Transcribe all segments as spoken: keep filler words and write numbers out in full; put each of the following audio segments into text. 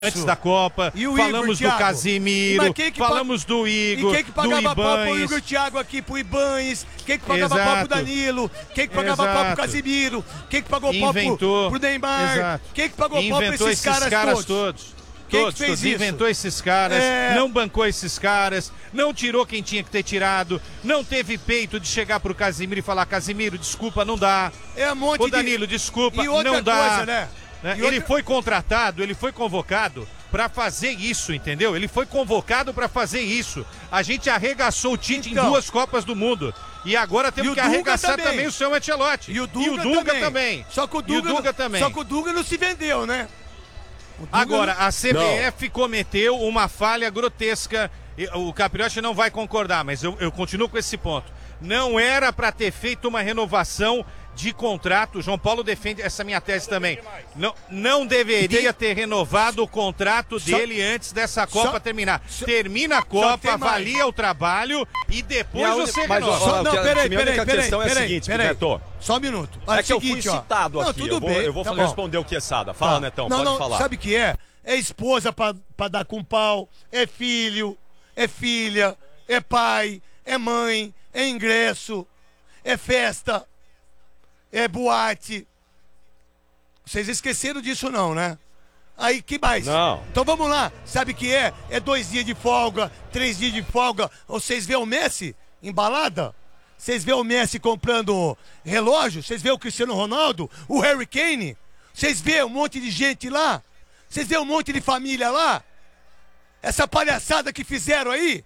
antes da Copa, e o falamos Igor, do Casimiro, que que falamos do Igor, e quem que pagava do pau pro Ibanes. Igor Thiago aqui, pro Ibanes? Quem que pagava Exato. pau pro Danilo? Quem que pagava Exato. pau pro Casimiro? Quem que pagou Inventou. pau pro, pro Neymar? Exato. Quem que pagou Inventou pau pra esses, esses caras, caras todos? todos. Quem Todos, que fez todos. isso? Inventou esses caras, É... não bancou esses caras, não tirou quem tinha que ter tirado, não teve peito de chegar pro Casimiro e falar: Casimiro, desculpa, não dá. É um monte Ô de... Danilo, desculpa, E outra não dá. coisa, né? Né? E outra... Ele foi contratado, ele foi convocado para fazer isso, entendeu? Ele foi convocado para fazer isso. A gente arregaçou o Tite Então... em duas Copas do Mundo. E agora temos e que arregaçar também. também o seu Ancelotti. E o Dunga, e o Dunga também. também. Só que o Dunga, e o Dunga também. Só que o Dunga não se vendeu, né? Agora, não... a C B F não. cometeu uma falha grotesca. O Capriotti não vai concordar, mas eu, eu continuo com esse ponto. Não era para ter feito uma renovação de contrato. O João Paulo defende essa minha tese também. Não, não deveria ter renovado o contrato só, dele antes dessa Copa só, terminar. Só, Termina a Copa, avalia o trabalho e depois e você mas, renova. Ó, ó, não, peraí, minha peraí, única peraí, questão peraí, é a seguinte, peraí, Beto. Só um minuto. Olha, é que seguinte, eu fui citado ó. aqui. Não, tudo eu vou, bem, eu vou tá responder o Quesada. Fala, tá. Netão, não, pode não, falar. Sabe o que é? É esposa pra, pra dar com pau, é filho, é filha, é pai, é mãe, é ingresso, é festa, é boate. Vocês esqueceram disso não, né? Aí, que mais? Não. Então vamos lá. Sabe o que é? É dois dias de folga, três dias de folga. Vocês vê o Messi em balada? Vocês vê o Messi comprando relógio? Vocês vê o Cristiano Ronaldo? O Harry Kane? Vocês vê um monte de gente lá? Vocês vê um monte de família lá? Essa palhaçada que fizeram aí?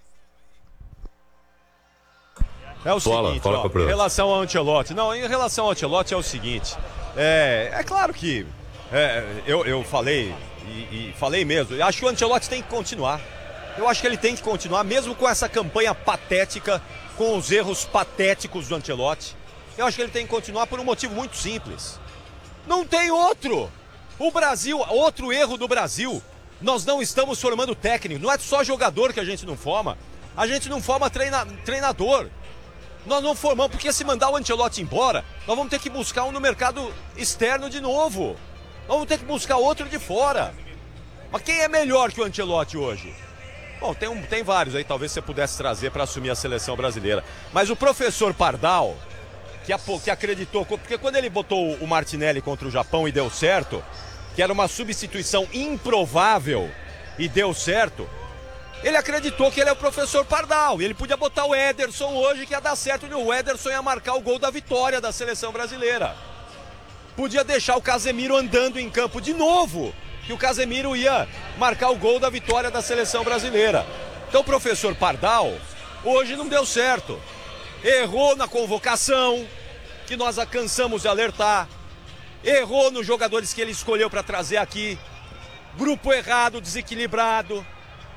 É o fala, seguinte, fala ó, em relação ao Ancelotti. Não, em relação ao Ancelotti é o seguinte. É, é claro que é, eu, eu falei, e, e falei mesmo, eu acho que o Ancelotti tem que continuar. Eu acho que ele tem que continuar, mesmo com essa campanha patética, com os erros patéticos do Ancelotti. Eu acho que ele tem que continuar por um motivo muito simples. Não tem outro. O Brasil, outro erro do Brasil, nós não estamos formando técnico. Não é só jogador que a gente não forma. A gente não forma treina, treinador. Nós não formamos, porque se mandar o Ancelotti embora, nós vamos ter que buscar um no mercado externo de novo. Nós vamos ter que buscar outro de fora. Mas quem é melhor que o Ancelotti hoje? Bom, tem, um, tem vários aí, talvez você pudesse trazer para assumir a seleção brasileira. Mas o professor Pardal, que, a, que acreditou, porque quando ele botou o Martinelli contra o Japão e deu certo, que era uma substituição improvável e deu certo, ele acreditou que ele é o professor Pardal. E ele podia botar o Ederson hoje, que ia dar certo. E o Ederson ia marcar o gol da vitória da seleção brasileira. Podia deixar o Casemiro andando em campo de novo, que o Casemiro ia marcar o gol da vitória da seleção brasileira. Então o professor Pardal hoje não deu certo. Errou na convocação, que nós cansamos de alertar. Errou nos jogadores que ele escolheu para trazer aqui. Grupo errado, desequilibrado.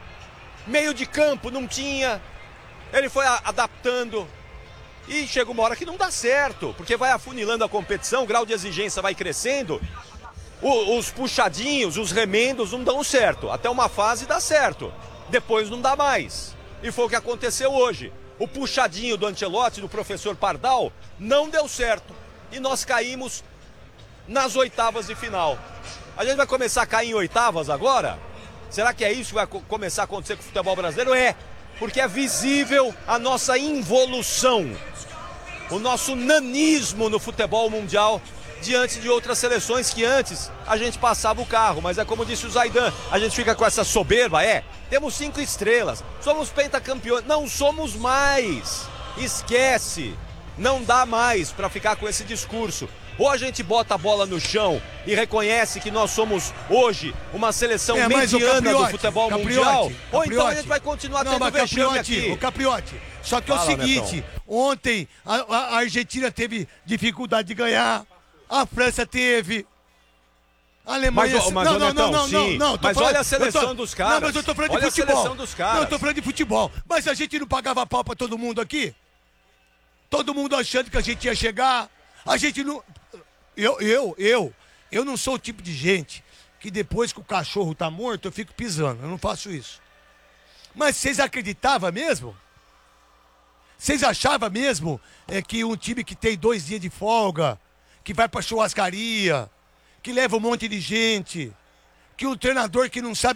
Meio de campo não tinha, ele foi a, adaptando e chega uma hora que não dá certo, porque vai afunilando a competição, o grau de exigência vai crescendo, o, os puxadinhos, os remendos não dão certo, até uma fase dá certo, depois não dá mais, e foi o que aconteceu hoje. O puxadinho do Ancelotti, do professor Pardal, não deu certo, e nós caímos nas oitavas de final. A gente vai começar a cair em oitavas agora? Será que é isso que vai começar a acontecer com o futebol brasileiro? É, porque é visível a nossa involução, o nosso nanismo no futebol mundial diante de outras seleções que antes a gente passava o carro. Mas é como disse o Zaidan, a gente fica com essa soberba, é, temos cinco estrelas, somos pentacampeões, não somos mais, esquece, não dá mais para ficar com esse discurso. Ou a gente bota a bola no chão e reconhece que nós somos hoje uma seleção é, mediana do futebol Capriotti, mundial, Capriotti, ou então a gente vai continuar não, tendo vexame aqui. O Capriotti, só que Fala, é o seguinte, Netão. ontem a, a Argentina teve dificuldade de ganhar, a França teve, a Alemanha... Mas, mas, não, não, Netão, não, não, sim, não, não, mas falando, olha a seleção tô, dos caras. Não, mas eu tô falando olha de futebol. A seleção dos caras. Não, eu tô falando de futebol. Mas a gente não pagava pau pra todo mundo aqui? Todo mundo achando que a gente ia chegar, a gente não... Eu, eu, eu, eu não sou o tipo de gente que depois que o cachorro tá morto, eu fico pisando. Eu não faço isso. Mas vocês acreditavam mesmo? Vocês achavam mesmo é, que um time que tem dois dias de folga, que vai pra churrascaria, que leva um monte de gente, que o treinador que não sabe